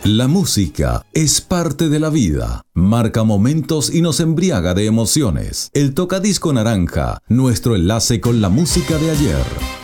La música es parte de la vida, marca momentos y nos embriaga de emociones. El tocadisco naranja, nuestro enlace con la música de ayer.